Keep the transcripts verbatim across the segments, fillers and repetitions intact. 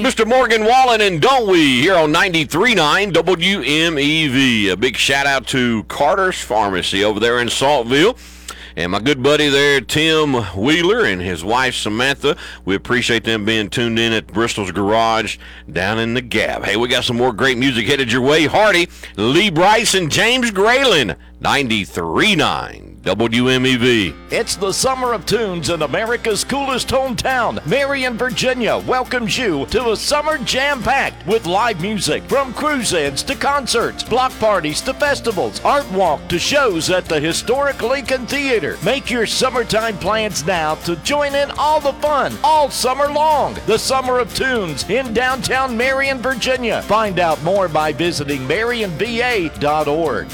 Mister Morgan Wallen, and don't we, here on ninety-three point nine W M E V. A big shout out to Carter's Pharmacy over there in Saltville. And my good buddy there, Tim Wheeler, and his wife, Samantha. We appreciate them being tuned in at Bristol's Garage down in the Gap. Hey, we got some more great music headed your way. Hardy, Lee Bryce, and James Graylin, ninety-three point nine W M E V. It's the summer of tunes in America's coolest hometown. Marion, Virginia welcomes you to a summer jam-packed with live music from cruise-ins to concerts, block parties to festivals, art walk to shows at the historic Lincoln Theater. Make your summertime plans now to join in all the fun all summer long. The Summer of Tunes in downtown Marion, Virginia. Find out more by visiting marion v a dot org.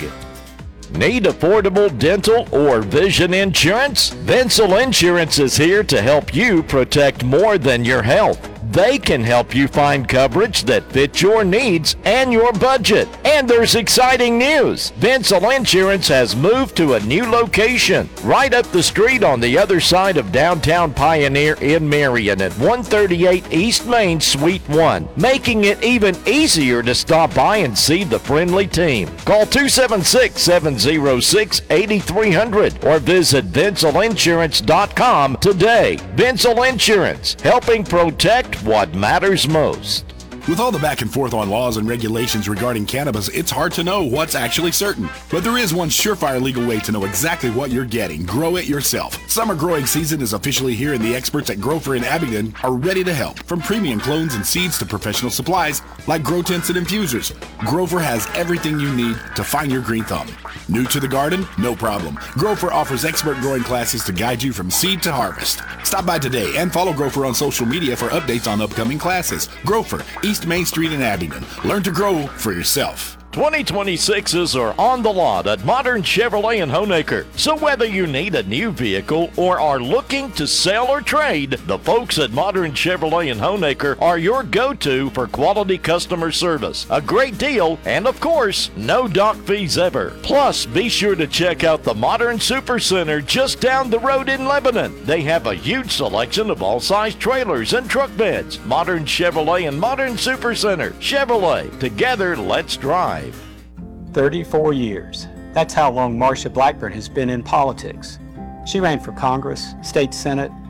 Need affordable dental or vision insurance? Vinsel Insurance is here to help you protect more than your health. They can help you find coverage that fits your needs and your budget. And there's exciting news. Vinsel Insurance has moved to a new location right up the street on the other side of downtown Pioneer in Marion at one thirty-eight East Main, Suite one, making it even easier to stop by and see the friendly team. Call two seven six, seven zero six, eight three zero zero or visit vinsel insurance dot com today. Vinsel Insurance, helping protect what matters most. With all the back and forth on laws and regulations regarding cannabis, it's hard to know what's actually certain. But there is one surefire legal way to know exactly what you're getting. Grow it yourself. Summer growing season is officially here, and the experts at Grofer in Abingdon are ready to help. From premium clones and seeds to professional supplies like grow tents and infusers, Grofer has everything you need to find your green thumb. New to the garden? No problem. Grofer offers expert growing classes to guide you from seed to harvest. Stop by today and follow Grofer on social media for updates on upcoming classes. Grofer, East Main Street in Abingdon. Learn to grow for yourself. twenty twenty-sixes are on the lot at Modern Chevrolet in Honaker. So whether you need a new vehicle or are looking to sell or trade, the folks at Modern Chevrolet in Honaker are your go-to for quality customer service, a great deal, and of course, no dock fees ever. Plus, be sure to check out the Modern Supercenter just down the road in Lebanon. They have a huge selection of all-size trailers and truck beds. Modern Chevrolet and Modern Supercenter. Chevrolet, together, let's drive. thirty-four years. That's how long Marsha Blackburn has been in politics. She ran for Congress, State Senate,